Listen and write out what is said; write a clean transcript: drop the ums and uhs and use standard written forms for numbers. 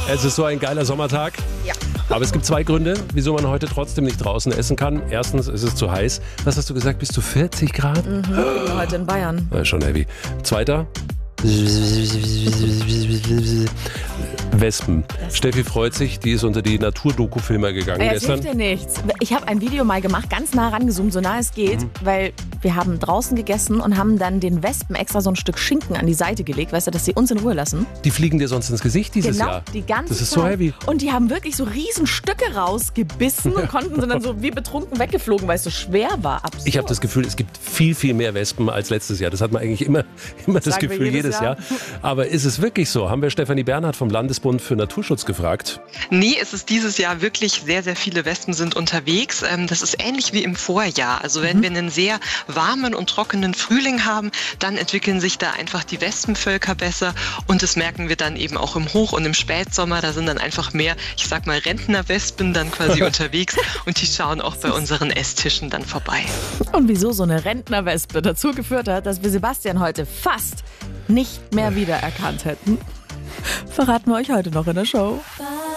Es ist so ein geiler Sommertag. Ja. Aber es gibt zwei Gründe, wieso man heute trotzdem nicht draußen essen kann. Erstens ist es zu heiß. Was hast du gesagt? Bis zu 40 Grad? Ich bin heute in Bayern. Schon heavy. Zweiter. Wespen. Steffi freut sich, die ist unter die Naturdoku-Filmer gegangen Es gestern. hilft dir nichts. Ich habe ein Video mal gemacht, ganz nah rangezoomt, so nah es geht, weil wir haben draußen gegessen und haben dann den Wespen extra so ein Stück Schinken an die Seite gelegt, weißt du, dass sie uns in Ruhe lassen. Die fliegen dir sonst ins Gesicht dieses Genau, Jahr. die ganze Das ist Zeit. so heavy. Und die haben wirklich so riesen Stücke rausgebissen und sind dann so wie betrunken weggeflogen, weil es so schwer war. Absurd. Ich habe das Gefühl, es gibt viel, viel mehr Wespen als letztes Jahr. Das hat man eigentlich immer das Sagen wir Gefühl, jedes Jahr. Jahr. Aber ist es wirklich so? Haben wir Stefanie Bernhard vom Landesbund für Naturschutz gefragt. Nee, es ist dieses Jahr wirklich sehr, sehr viele Wespen sind unterwegs. Das ist ähnlich wie im Vorjahr. Also wenn wir einen sehr warmen und trockenen Frühling haben, dann entwickeln sich da einfach die Wespenvölker besser. Und das merken wir dann eben auch im Hoch- und im Spätsommer. Da sind dann einfach mehr, ich sag mal, Rentnerwespen dann quasi unterwegs. Und die schauen auch bei unseren Esstischen dann vorbei. Und wieso so eine Rentnerwespe dazu geführt hat, dass wir Sebastian heute fast nicht mehr wiedererkannt hätten, verraten wir euch heute noch in der Show.